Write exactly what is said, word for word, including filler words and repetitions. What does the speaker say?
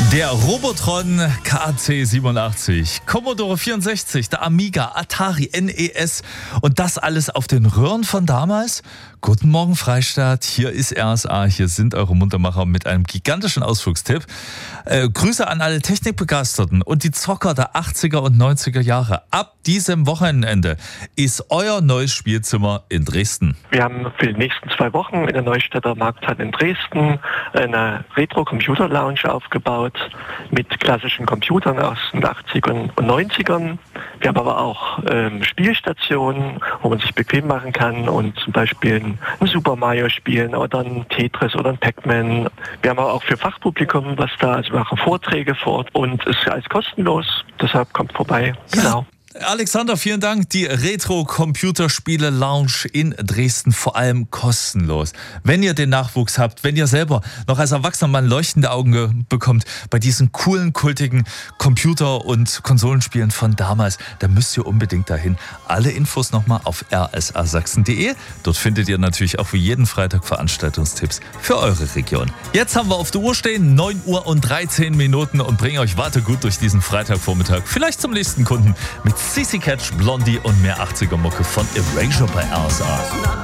Der Robotron K C siebenundachtzig, Commodore vierundsechzig, der Amiga, Atari, N E S und das alles auf den Röhren von damals? Guten Morgen Freistaat, hier ist R S A, hier sind eure Muntermacher mit einem gigantischen Ausflugstipp. Äh, Grüße an alle Technikbegeisterten und die Zocker der achtziger und neunziger Jahre. Ab diesem Wochenende ist euer neues Spielzimmer in Dresden. Wir haben für die nächsten zwei Wochen in der Neustädter Markthalle in Dresden eine Retro-Computer-Lounge aufgebaut mit klassischen Computern aus den achtzigern und neunzigern. Wir haben aber auch ähm, Spielstationen, wo man sich bequem machen kann und zum Beispiel ein Super Mario spielen oder ein Tetris oder ein Pac-Man. Wir haben aber auch für Fachpublikum was da, also wir machen Vorträge vor Ort und es ist alles kostenlos, deshalb kommt vorbei. Ja. Genau. Alexander, vielen Dank. Die Retro-Computerspiele-Lounge in Dresden, vor allem kostenlos. Wenn ihr den Nachwuchs habt, wenn ihr selber noch als erwachsener Mann leuchtende Augen bekommt bei diesen coolen, kultigen Computer- und Konsolenspielen von damals, dann müsst ihr unbedingt dahin. Alle Infos nochmal auf r s a sachsen punkt d e. Dort findet ihr natürlich auch wie jeden Freitag Veranstaltungstipps für eure Region. Jetzt haben wir auf der Uhr stehen, neun Uhr und dreizehn Minuten und bringen euch weiter gut durch diesen Freitagvormittag. Vielleicht zum nächsten Kunden mit C C Catch, Blondie und mehr achtziger Mucke von Erasure bei R S A.